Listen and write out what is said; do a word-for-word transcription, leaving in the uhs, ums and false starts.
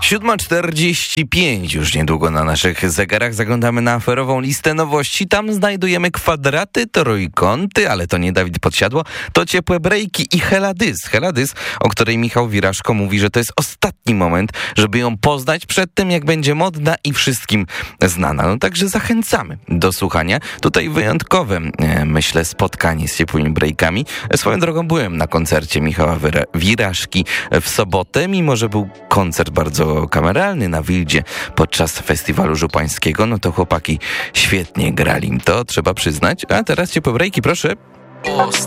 siódma czterdzieści pięć, już niedługo na naszych zegarach zaglądamy na aferową listę nowości. Tam znajdujemy kwadraty, trójkąty, ale to nie Dawid Podsiadło, to ciepłe brejki i Heladys. Heladys, o której Michał Wiraszko mówi, że to jest ostatni moment, żeby ją poznać przed tym, jak będzie modna i wszystkim znana. No także zachęcamy do słuchania. Tutaj wyjątkowe, myślę, spotkanie z ciepłymi brejkami. Swoją drogą byłem na koncercie Michała Wiraszki w sobotę, mimo że był koncert bardzo kameralny na Wildzie podczas festiwalu żupańskiego, no to chłopaki świetnie grali, to trzeba przyznać. A teraz ciepłe brejki, proszę.